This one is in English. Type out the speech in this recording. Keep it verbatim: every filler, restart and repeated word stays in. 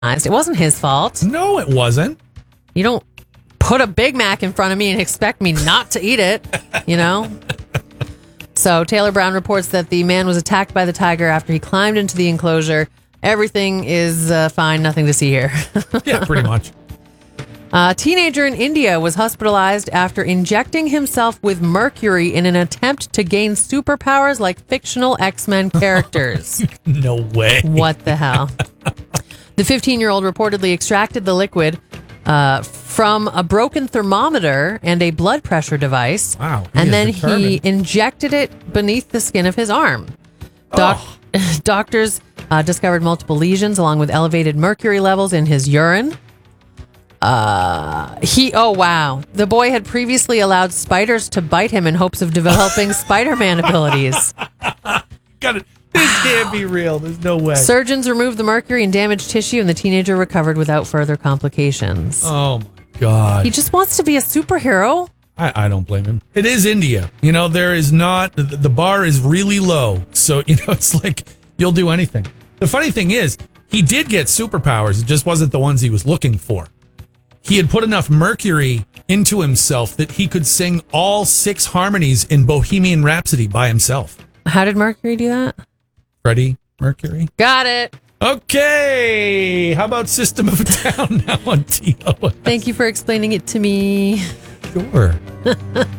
It wasn't his fault. No, it wasn't. You don't put a Big Mac in front of me and expect me not to eat it, you know? So Taylor Brown reports that the man was attacked by the tiger after he climbed into the enclosure. Everything is uh, fine. Nothing to see here. Yeah, pretty much. A teenager in India was hospitalized after injecting himself with mercury in an attempt to gain superpowers like fictional X-Men characters. No way. What the hell? The fifteen-year-old reportedly extracted the liquid uh, from a broken thermometer and a blood pressure device. Wow. And then determined. he injected it beneath the skin of his arm. Doc- Oh. Doctors uh, discovered multiple lesions along with elevated mercury levels in his urine. Uh, he, oh wow. The boy had previously allowed spiders to bite him in hopes of developing Spider-Man abilities. Got it. This can't be real. There's no way. Surgeons removed the mercury and damaged tissue, and the teenager recovered without further complications. Oh my God. He just wants to be a superhero. I, I don't blame him. It is India. You know, there is not, the, the bar is really low. So, you know, it's like you'll do anything. The funny thing is, he did get superpowers. It just wasn't the ones he was looking for. He had put enough mercury into himself that he could sing all six harmonies in Bohemian Rhapsody by himself. How did Mercury do that? Freddie Mercury. Got it. Okay. How about System of a Down now on T O S? Thank you for explaining it to me. Sure.